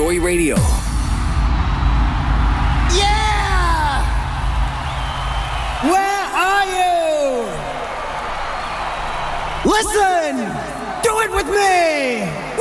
Joy Radio. Yeah! Where are you? Listen! Do it with me!